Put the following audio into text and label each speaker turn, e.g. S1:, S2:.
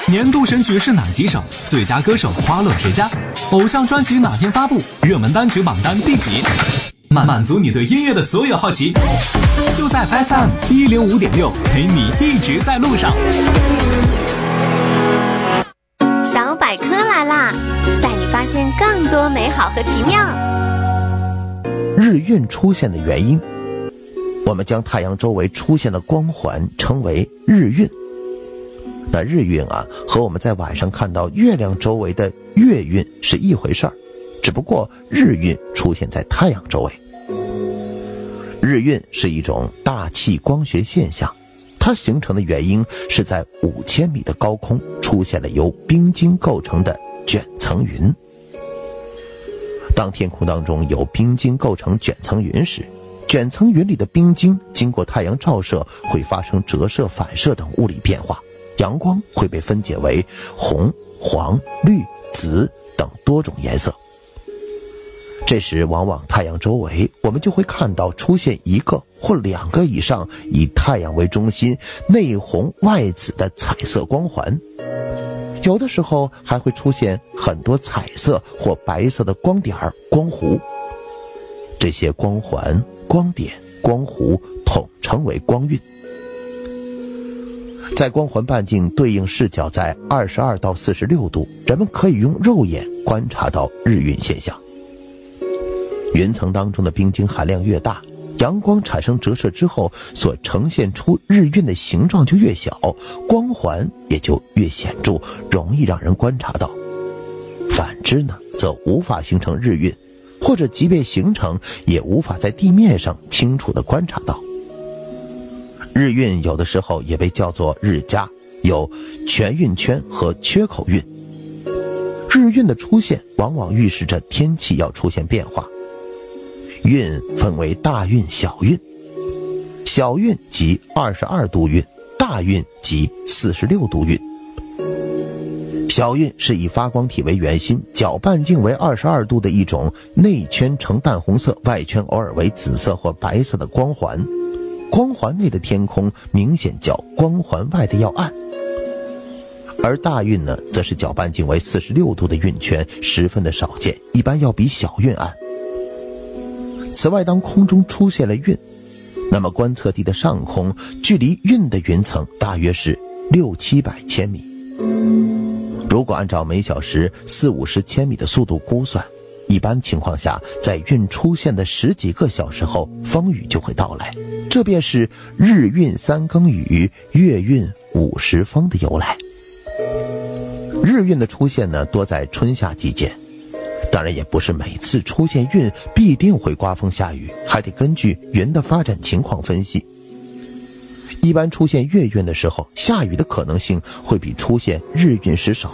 S1: 年度神曲是哪几首？最佳歌手花落谁家？偶像专辑哪天发布？热门单曲榜单第几？满足你对音乐的所有好奇，就在 FM105.6，陪你一直在路上。
S2: 小百科来啦，带你发现更多美好和奇妙。
S3: 日晕出现的原因，我们将太阳周围出现的光环称为日晕。那日晕和我们在晚上看到月亮周围的月晕是一回事儿，只不过日晕出现在太阳周围。日晕是一种大气光学现象，它形成的原因是在5000米的高空出现了由冰晶构成的卷层云。当天空当中有冰晶构成卷层云时，卷层云里的冰晶经过太阳照射会发生折射、反射等物理变化，阳光会被分解为红、黄、绿、紫等多种颜色。这时往往太阳周围我们就会看到出现一个或两个以上以太阳为中心、内红外紫的彩色光环，有的时候还会出现很多彩色或白色的光点、光弧。这些光环、光点、光弧统称为光晕。在光环半径对应视角在22到46度，人们可以用肉眼观察到日晕现象。云层当中的冰晶含量越大，阳光产生折射之后所呈现出日晕的形状就越小，光环也就越显著，容易让人观察到。反之呢，则无法形成日晕，或者即便形成也无法在地面上清楚地观察到。日晕有的时候也被叫做日夹，有全晕圈和缺口晕。日晕的出现往往预示着天气要出现变化。晕分为大晕、小晕，小晕即22度晕，大晕即46度晕。小晕是以发光体为圆心，角半径为22度的一种内圈呈淡红色，外圈偶尔为紫色或白色的光环。光环内的天空明显较光环外的要暗。而大晕呢，则是角半径为46度的晕圈，十分的少见，一般要比小晕暗。此外，当空中出现了晕，那么观测地的上空距离晕的云层大约是600-700千米。如果按照每小时40-50千米的速度估算，一般情况下在晕出现的10几个小时后，风雨就会到来，这便是日晕3更雨，月晕5时风的由来。日晕的出现呢，多在春夏季节，当然也不是每次出现晕必定会刮风下雨，还得根据云的发展情况分析。一般出现月晕的时候，下雨的可能性会比出现日晕时少